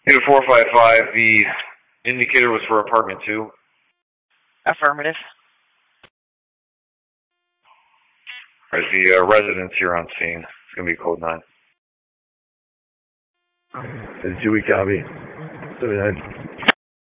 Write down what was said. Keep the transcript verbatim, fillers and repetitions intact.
Unit four five five, the indicator was for apartment two. Affirmative. All right, the uh, residence here on scene. It's going to be code nine. Dewey copy. seventy-nine.